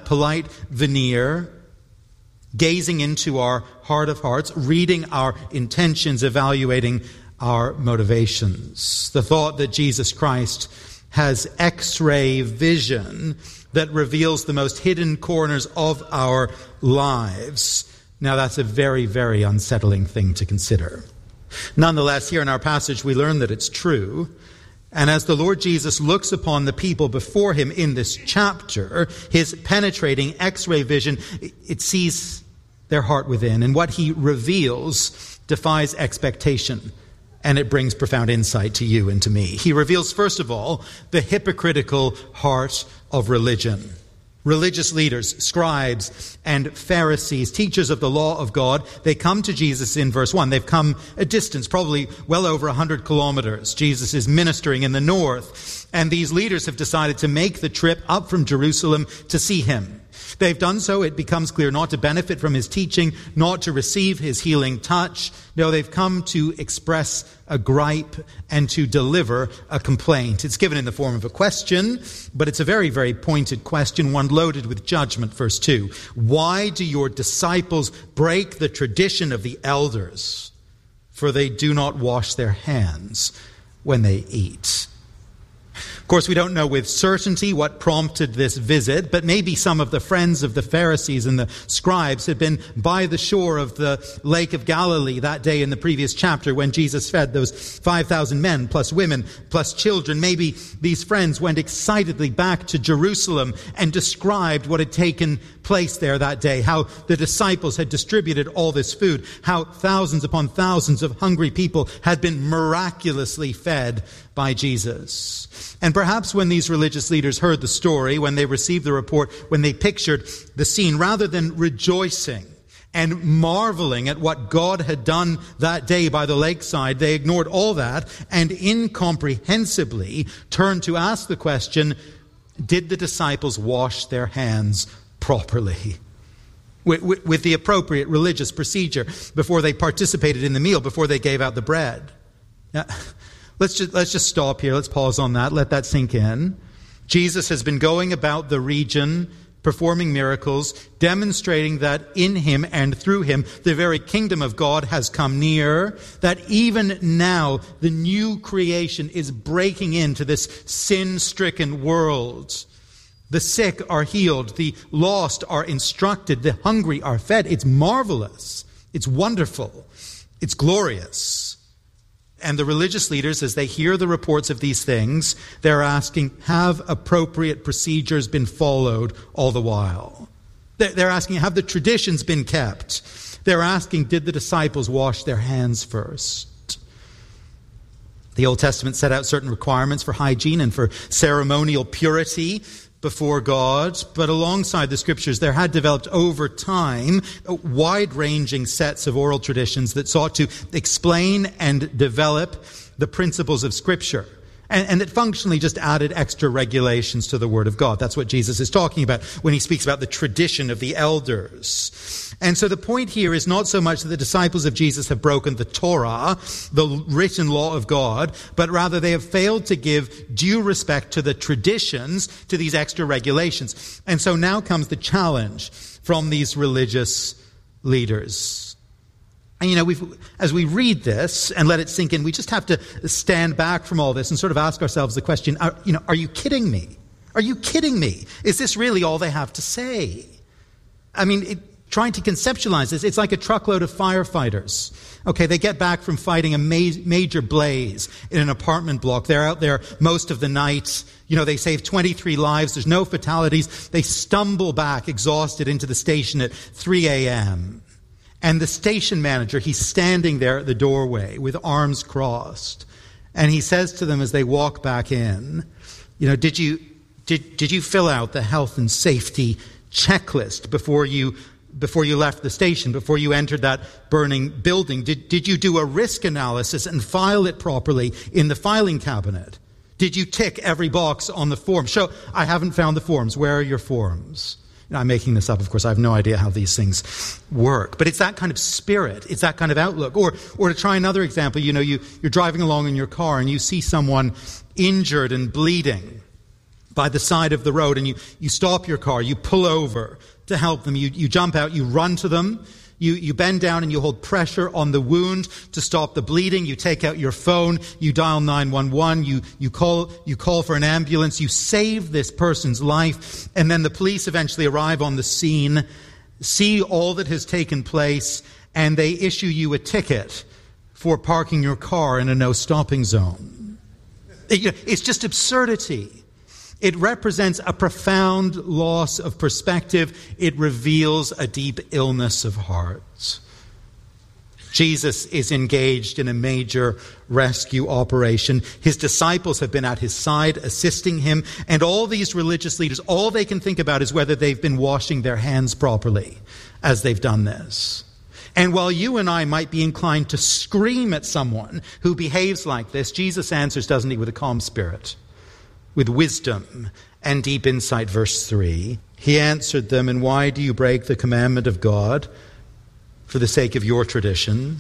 polite veneer, gazing into our heart of hearts, reading our intentions, evaluating our motivations. The thought that Jesus Christ has X-ray vision that reveals the most hidden corners of our lives. Now, that's a very, very unsettling thing to consider. Nonetheless, here in our passage, we learn that it's true. And as the Lord Jesus looks upon the people before him in this chapter, his penetrating X-ray vision, it sees their heart within. And what he reveals defies expectation. And it brings profound insight to you and to me. He reveals, first of all, the hypocritical heart of religion. Religious leaders, scribes and Pharisees, teachers of the law of God, they come to Jesus in verse 1. They've come a distance, probably well over 100 kilometers. Jesus is ministering in the north, and these leaders have decided to make the trip up from Jerusalem to see him. They've done so, it becomes clear, not to benefit from his teaching, not to receive his healing touch. No, they've come to express a gripe and to deliver a complaint. It's given in the form of a question, but it's a very, very pointed question, one loaded with judgment. Verse 2, why do your disciples break the tradition of the elders? For they do not wash their hands when they eat. Of course, we don't know with certainty what prompted this visit, but maybe some of the friends of the Pharisees and the scribes had been by the shore of the Lake of Galilee that day in the previous chapter when Jesus fed those 5,000 men, plus women, plus children. Maybe these friends went excitedly back to Jerusalem and described what had taken place there that day, how the disciples had distributed all this food, how thousands upon thousands of hungry people had been miraculously fed by Jesus. And perhaps when these religious leaders heard the story, when they received the report, when they pictured the scene, rather than rejoicing and marveling at what God had done that day by the lakeside, they ignored all that and incomprehensibly turned to ask the question, did the disciples wash their hands properly? With the appropriate religious procedure before they participated in the meal, before they gave out the bread. Now, Let's just stop here. Let's pause on that. Let that sink in. Jesus has been going about the region, performing miracles, demonstrating that in him and through him, the very kingdom of God has come near, that even now the new creation is breaking into this sin-stricken world. The sick are healed, the lost are instructed, the hungry are fed. It's marvelous. It's wonderful. It's glorious. And the religious leaders, as they hear the reports of these things, they're asking, have appropriate procedures been followed all the while? They're asking, have the traditions been kept? They're asking, did the disciples wash their hands first? The Old Testament set out certain requirements for hygiene and for ceremonial purity before God, but alongside the scriptures there had developed over time wide-ranging sets of oral traditions that sought to explain and develop the principles of Scripture. And that functionally just added extra regulations to the Word of God. That's what Jesus is talking about when he speaks about the tradition of the elders. And so the point here is not so much that the disciples of Jesus have broken the Torah, the written law of God, but rather they have failed to give due respect to the traditions, to these extra regulations. And so now comes the challenge from these religious leaders. And as we read this and let it sink in, we just have to stand back from all this and sort of ask ourselves the question, are you kidding me? Are you kidding me? Is this really all they have to say? I mean, trying to conceptualize this, it's like a truckload of firefighters. Okay, they get back from fighting a major blaze in an apartment block. They're out there most of the night. They save 23 lives. There's no fatalities. They stumble back exhausted into the station at 3 a.m., and the station manager, he's standing there at the doorway with arms crossed. And he says to them as they walk back in, did you fill out the health and safety checklist before you left the station, before you entered that burning building? Did you do a risk analysis and file it properly in the filing cabinet? Did you tick every box on the form? I haven't found the forms. Where are your forms? I'm making this up, of course. I have no idea how these things work. But it's that kind of spirit. It's that kind of outlook. Or to try another example, you're driving along in your car and you see someone injured and bleeding. by the side of the road and you stop your car, you pull over to help them, you jump out, you run to them, you bend down and you hold pressure on the wound to stop the bleeding, you take out your phone, you dial 911, you call for an ambulance, you save this person's life, and then the police eventually arrive on the scene, see all that has taken place, and they issue you a ticket for parking your car in a no-stopping zone. It's just absurdity. It represents a profound loss of perspective. It reveals a deep illness of heart. Jesus is engaged in a major rescue operation. His disciples have been at his side, assisting him, and all these religious leaders, all they can think about is whether they've been washing their hands properly as they've done this. And while you and I might be inclined to scream at someone who behaves like this, Jesus answers, doesn't he, with a calm spirit, with wisdom and deep insight. Verse 3, he answered them, "And why do you break the commandment of God for the sake of your tradition?"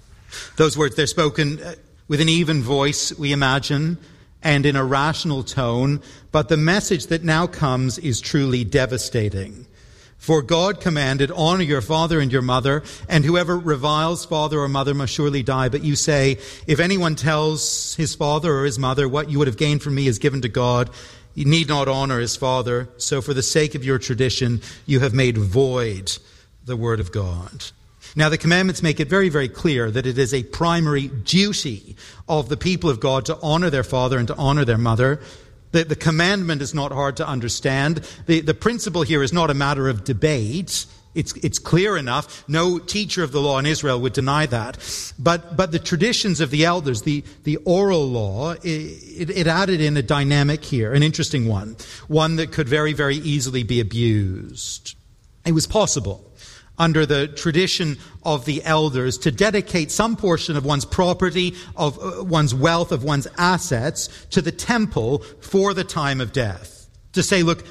Those words, they're spoken with an even voice, we imagine, and in a rational tone, but the message that now comes is truly devastating. For God commanded, "Honor your father and your mother, and whoever reviles father or mother must surely die." But you say, "If anyone tells his father or his mother, 'What you would have gained from me is given to God,' you need not honor his father. So for the sake of your tradition, you have made void the word of God." Now, the commandments make it very, very clear that it is a primary duty of the people of God to honor their father and to honor their mother. The commandment is not hard to understand. The principle here is not a matter of debate. It's clear enough. No teacher of the law in Israel would deny that. But the traditions of the elders, the oral law, it added in a dynamic here, an interesting one that could very, very easily be abused. It was possible, under the tradition of the elders, to dedicate some portion of one's property, of one's wealth, of one's assets to the temple for the time of death. To say, look,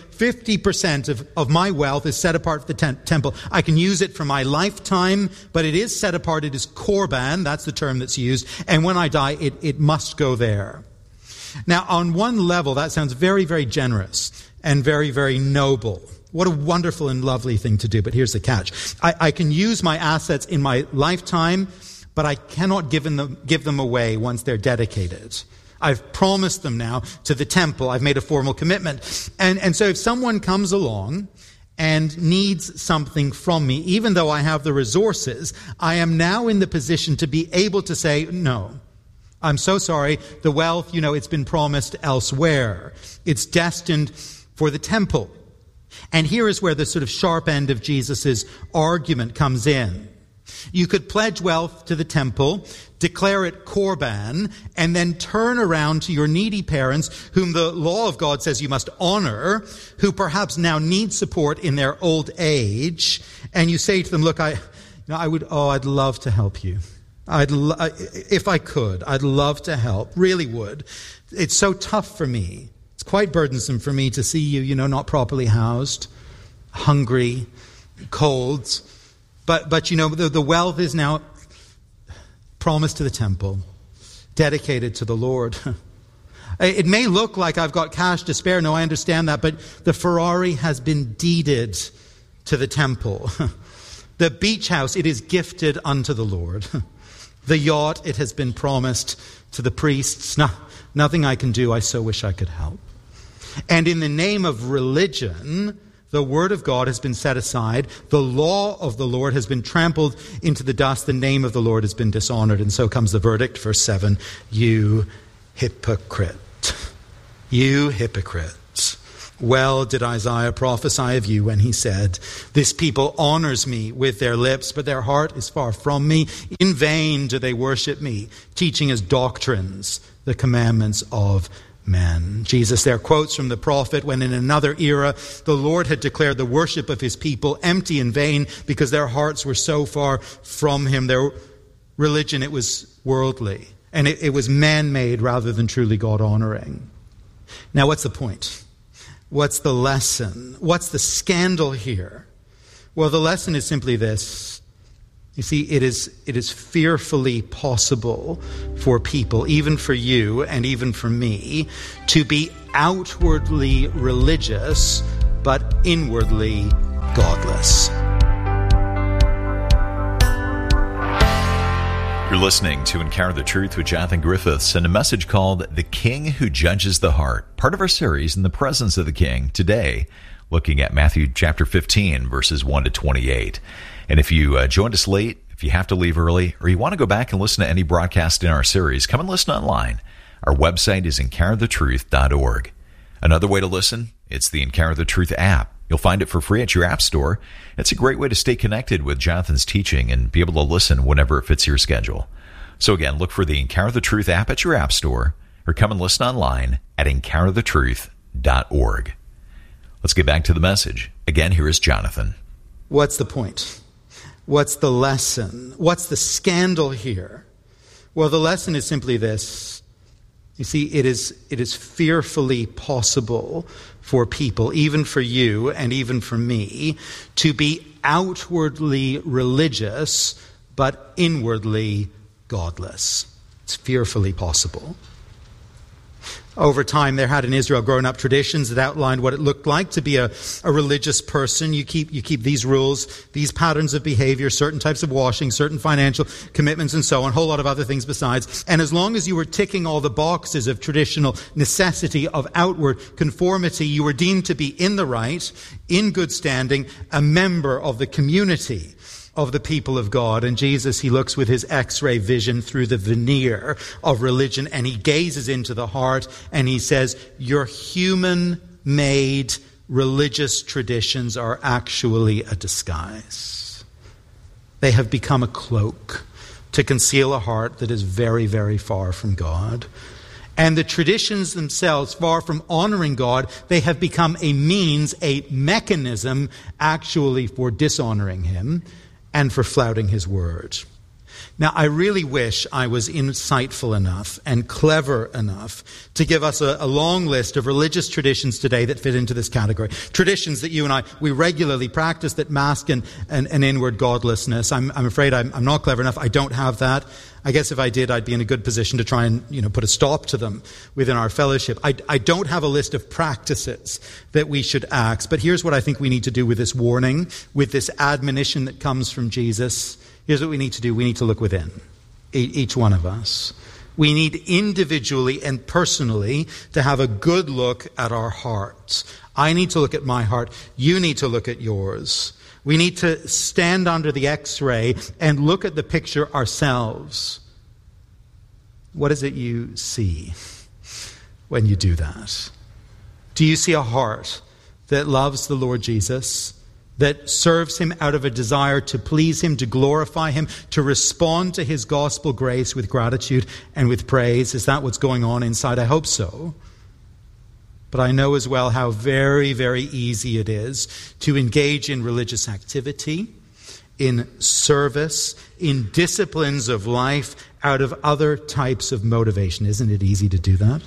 50% of my wealth is set apart for the temple. I can use it for my lifetime, but it is set apart. It is korban, that's the term that's used. And when I die, it must go there. Now, on one level, that sounds very, very generous and very, very noble. What a wonderful and lovely thing to do, but here's the catch. I can use my assets in my lifetime, but I cannot give them away once they're dedicated. I've promised them now to the temple. I've made a formal commitment. And so if someone comes along and needs something from me, even though I have the resources, I am now in the position to be able to say, "No, I'm so sorry. The wealth, it's been promised elsewhere. It's destined for the temple." And here is where the sort of sharp end of Jesus' argument comes in. You could pledge wealth to the temple, declare it korban, and then turn around to your needy parents, whom the law of God says you must honor, who perhaps now need support in their old age, and you say to them, "Look, I'd love to help you. If I could, I'd love to help. Really would. It's so tough for me. It's quite burdensome for me to see you, not properly housed, hungry, cold. But the wealth is now promised to the temple, dedicated to the Lord. It may look like I've got cash to spare. No, I understand that. But the Ferrari has been deeded to the temple. The beach house, it is gifted unto the Lord. The yacht, it has been promised to the priests. Nothing I can do. I so wish I could help." And in the name of religion, the word of God has been set aside. The law of the Lord has been trampled into the dust. The name of the Lord has been dishonored. And so comes the verdict, verse 7, "You hypocrite. You hypocrite. Well did Isaiah prophesy of you when he said, 'This people honors me with their lips, but their heart is far from me. In vain do they worship me, teaching as doctrines the commandments of men.'" Jesus there quotes from the prophet when in another era the Lord had declared the worship of his people empty and vain because their hearts were so far from him. Their religion, it was worldly, and it was man-made rather than truly God-honoring. Now, what's the point? What's the lesson? What's the scandal here? Well, the lesson is simply this. You see, it is fearfully possible for people, even for you and even for me, to be outwardly religious, but inwardly godless. You're listening to Encounter the Truth with Jonathan Griffiths and a message called The King Who Judges the Heart, part of our series In the Presence of the King. Today, looking at Matthew chapter 15, verses 1 to 28. And if you joined us late, if you have to leave early, or you want to go back and listen to any broadcast in our series, come and listen online. Our website is encounterthetruth.org. Another way to listen, it's the Encounter the Truth app. You'll find it for free at your app store. It's a great way to stay connected with Jonathan's teaching and be able to listen whenever it fits your schedule. So again, look for the Encounter the Truth app at your app store or come and listen online at encounterthetruth.org. Let's get back to the message. Again, here is Jonathan. What's the point? What's the lesson? What's the scandal here? Well, the lesson is simply this. You see, it is fearfully possible for people, even for you and even for me, to be outwardly religious but inwardly godless. It's fearfully possible. Over time, there had in Israel grown up traditions that outlined what it looked like to be a religious person. You keep these rules, these patterns of behavior, certain types of washing, certain financial commitments, and so on, a whole lot of other things besides. And as long as you were ticking all the boxes of traditional necessity of outward conformity, you were deemed to be in the right, in good standing, a member of the community of the people of God. And Jesus, he looks with his X-ray vision through the veneer of religion, and he gazes into the heart, and he says, your human-made religious traditions are actually a disguise. They have become a cloak to conceal a heart that is very, very far from God. And the traditions themselves, far from honoring God, they have become a means, a mechanism, actually for dishonoring him and for flouting his word. Now, I really wish I was insightful enough and clever enough to give us a long list of religious traditions today that fit into this category. Traditions that you and I, we regularly practice that mask an inward godlessness. I'm afraid I'm not clever enough. I don't have that. I guess if I did, I'd be in a good position to try and, put a stop to them within our fellowship. I don't have a list of practices that we should axe, but here's what I think we need to do with this warning, with this admonition that comes from Jesus. Here's what we need to do. We need to look within, each one of us. We need individually and personally to have a good look at our hearts. I need to look at my heart. You need to look at yours. We need to stand under the X-ray and look at the picture ourselves. What is it you see when you do that? Do you see a heart that loves the Lord Jesus, that serves him out of a desire to please him, to glorify him, to respond to his gospel grace with gratitude and with praise? Is that what's going on inside? I hope so. But I know as well how very, very easy it is to engage in religious activity, in service, in disciplines of life out of other types of motivation. Isn't it easy to do that?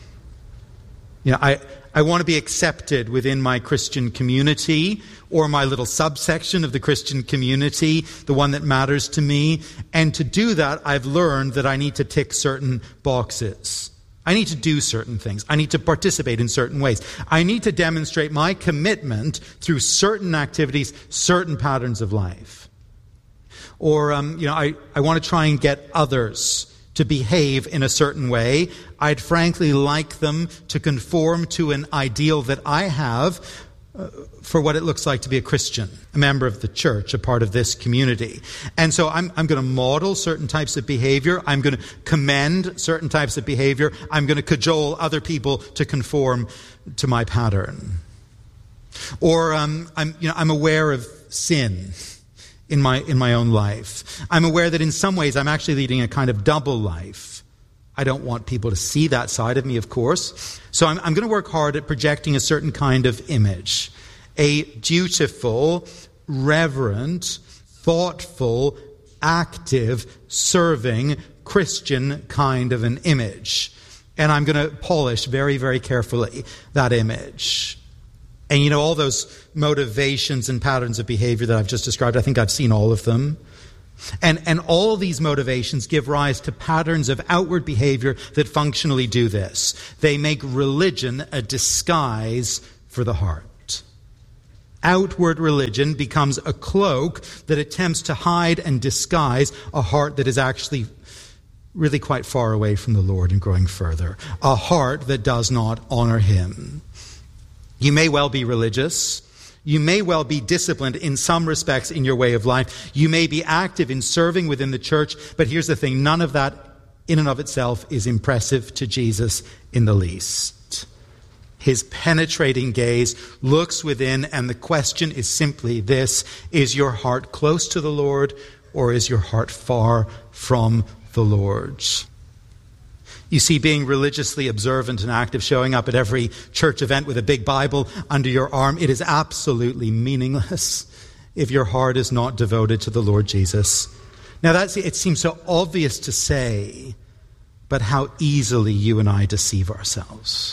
I want to be accepted within my Christian community or my little subsection of the Christian community, the one that matters to me. And to do that, I've learned that I need to tick certain boxes. I need to do certain things. I need to participate in certain ways. I need to demonstrate my commitment through certain activities, certain patterns of life. Or, I want to try and get others to behave in a certain way. I'd frankly like them to conform to an ideal that I have for what it looks like to be a Christian, a member of the church, a part of this community. And so I'm going to model certain types of behavior. I'm going to commend certain types of behavior. I'm going to cajole other people to conform to my pattern. Or I'm aware of sin in my own life. I'm aware that in some ways I'm actually leading a kind of double life. I don't want people to see that side of me, of course. So I'm going to work hard at projecting a certain kind of image. A dutiful, reverent, thoughtful, active, serving, Christian kind of an image. And I'm going to polish very, very carefully that image. And all those motivations and patterns of behavior that I've just described, I think I've seen all of them. And all these motivations give rise to patterns of outward behavior that functionally do this. They make religion a disguise for the heart. Outward religion becomes a cloak that attempts to hide and disguise a heart that is actually really quite far away from the Lord and growing further. A heart that does not honor him. You may well be religious. You may well be disciplined in some respects in your way of life. You may be active in serving within the church. But here's the thing. None of that in and of itself is impressive to Jesus in the least. His penetrating gaze looks within, and the question is simply this: is your heart close to the Lord, or is your heart far from the Lord? You see, being religiously observant and active, showing up at every church event with a big Bible under your arm, it is absolutely meaningless if your heart is not devoted to the Lord Jesus. Now, it seems so obvious to say, but how easily you and I deceive ourselves.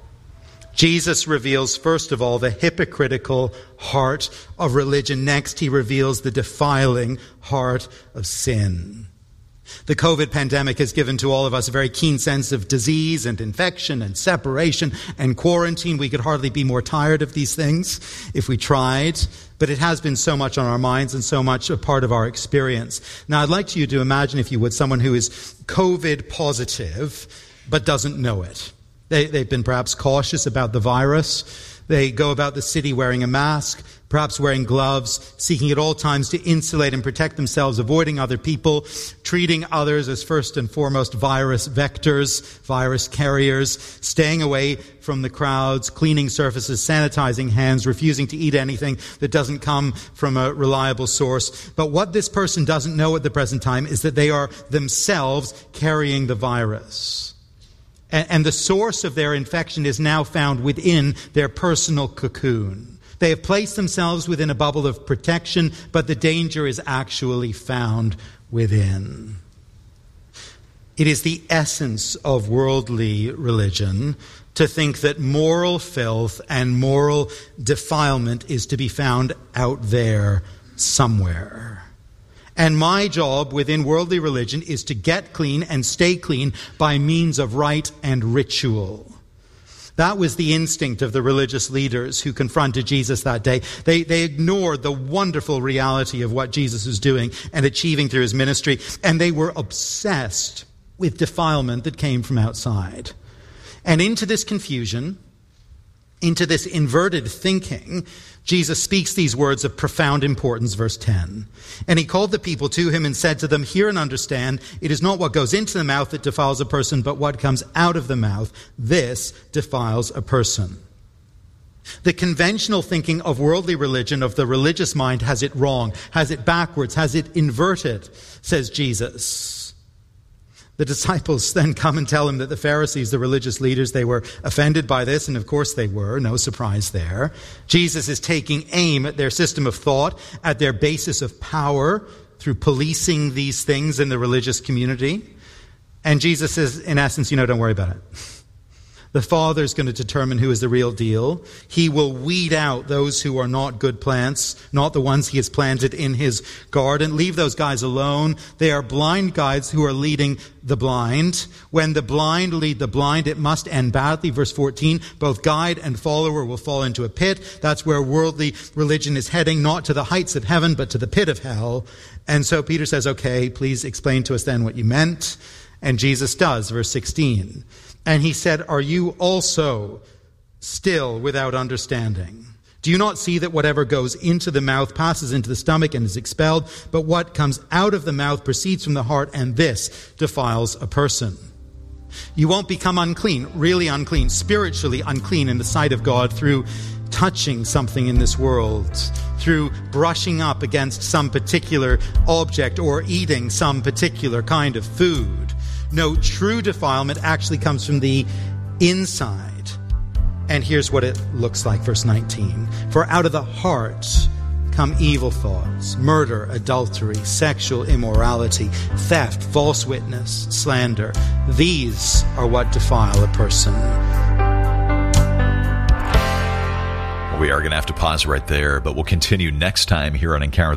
Jesus reveals, first of all, the hypocritical heart of religion. Next, he reveals the defiling heart of sin. The COVID pandemic has given to all of us a very keen sense of disease and infection and separation and quarantine. We could hardly be more tired of these things if we tried, but it has been so much on our minds and so much a part of our experience. Now, I'd like you to imagine, if you would, someone who is COVID positive but doesn't know it. They've been perhaps cautious about the virus. They go about the city wearing a mask, perhaps wearing gloves, seeking at all times to insulate and protect themselves, avoiding other people, treating others as first and foremost virus vectors, virus carriers, staying away from the crowds, cleaning surfaces, sanitizing hands, refusing to eat anything that doesn't come from a reliable source. But what this person doesn't know at the present time is that they are themselves carrying the virus. And the source of their infection is now found within their personal cocoon. They have placed themselves within a bubble of protection, but the danger is actually found within. It is the essence of worldly religion to think that moral filth and moral defilement is to be found out there somewhere. And my job within worldly religion is to get clean and stay clean by means of rite and ritual. That was the instinct of the religious leaders who confronted Jesus that day. They ignored the wonderful reality of what Jesus was doing and achieving through his ministry, and they were obsessed with defilement that came from outside. And into this confusion, into this inverted thinking, Jesus speaks these words of profound importance, verse 10. And he called the people to him and said to them, "Hear and understand, it is not what goes into the mouth that defiles a person, but what comes out of the mouth. This defiles a person." The conventional thinking of worldly religion, of the religious mind, has it wrong, has it backwards, has it inverted, says Jesus. The disciples then come and tell him that the Pharisees, the religious leaders, they were offended by this, and of course they were, no surprise there. Jesus is taking aim at their system of thought, at their basis of power, through policing these things in the religious community. And Jesus says, in essence, don't worry about it. The Father is going to determine who is the real deal. He will weed out those who are not good plants, not the ones he has planted in his garden. Leave those guys alone. They are blind guides who are leading the blind. When the blind lead the blind, it must end badly. Verse 14, both guide and follower will fall into a pit. That's where worldly religion is heading, not to the heights of heaven, but to the pit of hell. And so Peter says, okay, please explain to us then what you meant. And Jesus does, verse 16. And he said, "Are you also still without understanding? Do you not see that whatever goes into the mouth passes into the stomach and is expelled, but what comes out of the mouth proceeds from the heart, and this defiles a person? You won't become unclean, really unclean, spiritually unclean in the sight of God through touching something in this world, through brushing up against some particular object or eating some particular kind of food. No, true defilement actually comes from the inside. And here's what it looks like, verse 19. For out of the heart come evil thoughts, murder, adultery, sexual immorality, theft, false witness, slander. These are what defile a person." We are going to have to pause right there, but we'll continue next time here on Encounter